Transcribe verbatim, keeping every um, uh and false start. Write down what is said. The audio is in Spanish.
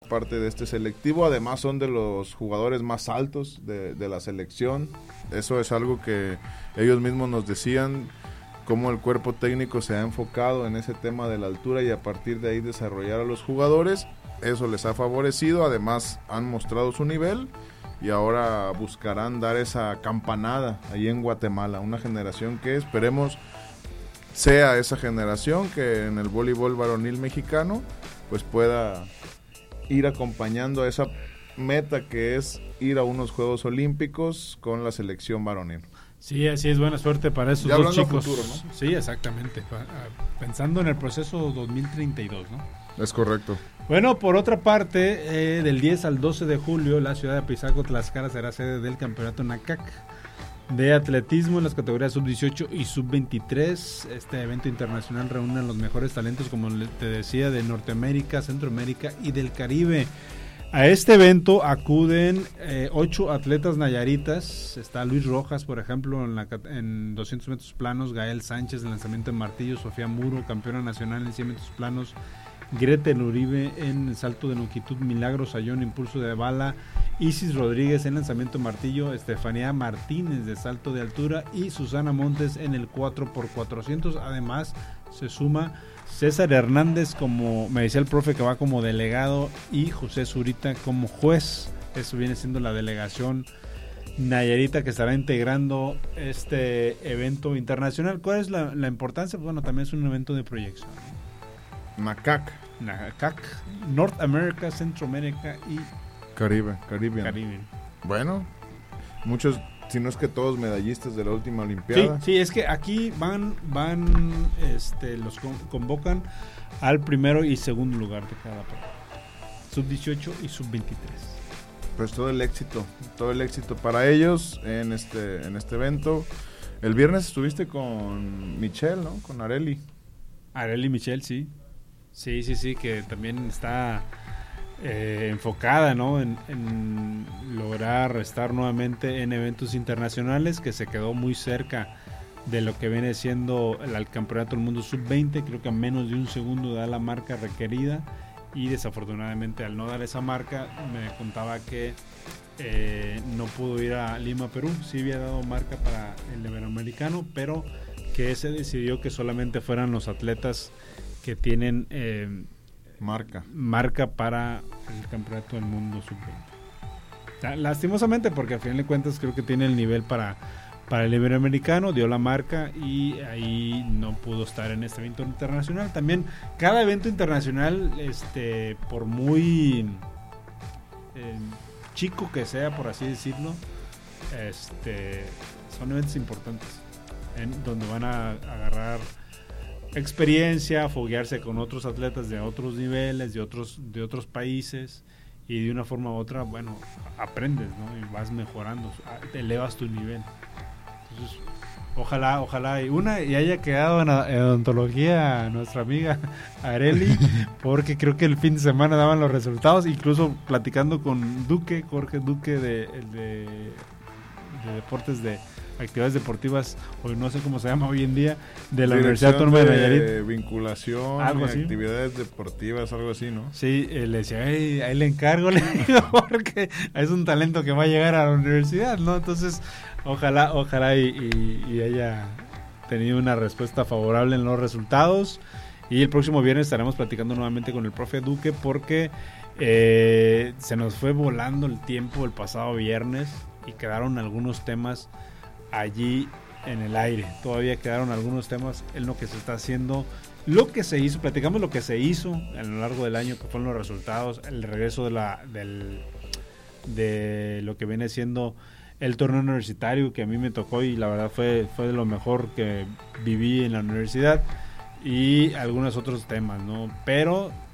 parte de este selectivo. Además son de los jugadores más altos de, de la selección. Eso es algo que ellos mismos nos decían, cómo el cuerpo técnico se ha enfocado en ese tema de la altura y a partir de ahí desarrollar a los jugadores. Eso les ha favorecido, además han mostrado su nivel y ahora buscarán dar esa campanada ahí en Guatemala, una generación que esperemos sea esa generación que en el voleibol varonil mexicano pues pueda ir acompañando a esa meta que es ir a unos Juegos Olímpicos con la selección varonil. Sí, así es, buena suerte para esos ya dos chicos. Futuro, ¿no? Sí, exactamente, pensando en el proceso dos mil treinta y dos, ¿no? Es correcto. Bueno, por otra parte, eh, del diez al doce de julio, la ciudad de Apizaco, Tlaxcala, será sede del campeonato NACAC de atletismo en las categorías sub dieciocho y sub veintitrés. Este evento internacional reúne a los mejores talentos, como te decía, de Norteamérica, Centroamérica y del Caribe. A este evento acuden eh, ocho atletas nayaritas. Está Luis Rojas, por ejemplo, en, la, en doscientos metros planos, Gael Sánchez en lanzamiento de martillo, Sofía Muro, campeona nacional en cien metros planos, Gretel Uribe en salto de longitud, Milagros Sayón, impulso de bala, Isis Rodríguez en lanzamiento de martillo, Estefanía Martínez de salto de altura y Susana Montes en el cuatro por cuatrocientos. Además se suma César Hernández, como me decía el profe, que va como delegado, y José Zurita como juez. Eso viene siendo la delegación nayarita que estará integrando este evento internacional. ¿Cuál es la, la importancia? Bueno, también es un evento de proyección. NACAC. NACAC, North America, Centroamérica y Caribe, Caribe. Caribe. Bueno, muchos, si no es que todos medallistas de la última Olimpiada. Sí, sí, es que aquí van, van, este, los convocan al primero y segundo lugar de cada prueba, sub dieciocho y sub veintitrés. Pues todo el éxito, todo el éxito para ellos en este, en este evento. El viernes estuviste con Michelle, ¿no? Con Areli. Areli Michelle, sí. Sí, sí, sí, que también está eh, enfocada, ¿no? En, en lograr estar nuevamente en eventos internacionales, que se quedó muy cerca de lo que viene siendo el, el Campeonato del Mundo sub veinte. Creo que a menos de un segundo da la marca requerida y desafortunadamente al no dar esa marca me contaba que eh, no pudo ir a Lima, Perú. Sí había dado marca para el Iberoamericano, pero que se decidió que solamente fueran los atletas que tienen eh, marca marca para el Campeonato del Mundo sub veinte. Lastimosamente, porque al final de cuentas creo que tiene el nivel para, para el Iberoamericano, dio la marca y ahí no pudo estar en este evento internacional. También cada evento internacional, este, por muy eh, chico que sea, por así decirlo, este, son eventos importantes, en donde van a agarrar experiencia, foguearse con otros atletas de otros niveles, de otros de otros países, y de una forma u otra, bueno, aprendes, ¿no? Y vas mejorando, te elevas tu nivel. Entonces, ojalá, ojalá y una y haya quedado en, en odontología nuestra amiga Areli, porque creo que el fin de semana daban los resultados, incluso platicando con Duque, Jorge Duque de, de, de deportes de actividades deportivas, o no sé cómo se llama hoy en día, de la Dirección Universidad Autónoma de Nayarit. De vinculación, algo así. Actividades deportivas, algo así, ¿no? Sí, eh, le decía, hey, ahí le encargo, le digo, porque es un talento que va a llegar a la universidad, ¿no? Entonces, ojalá, ojalá y, y, y haya tenido una respuesta favorable en los resultados. Y el próximo viernes estaremos platicando nuevamente con el profe Duque, porque eh, se nos fue volando el tiempo el pasado viernes y quedaron algunos temas allí en el aire. Todavía quedaron algunos temas en lo que se está haciendo, lo que se hizo, platicamos lo que se hizo a lo largo del año, que fueron los resultados, el regreso de la del de lo que viene siendo el torneo universitario, que a mí me tocó y la verdad fue, fue de lo mejor que viví en la universidad, y algunos otros temas, ¿no? Pero